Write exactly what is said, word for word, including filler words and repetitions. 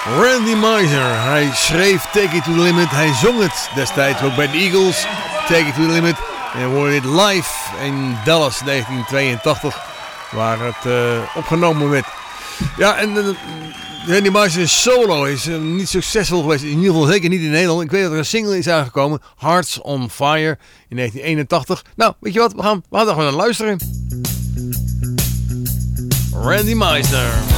Randy Meisner, hij schreef Take It To The Limit. Hij zong het destijds ook bij de Eagles, Take It To The Limit. En we hoorden dit live in Dallas negentien tweeëntachtig, waar het uh, opgenomen werd. Ja, en uh, Randy Meisner's solo is uh, niet succesvol geweest. In ieder geval zeker niet in Nederland. Ik weet dat er een single is aangekomen, Hearts On Fire, in negentien eenentachtig. Nou, weet je wat, we gaan, we gaan er gewoon naar luisteren. Randy Meisner.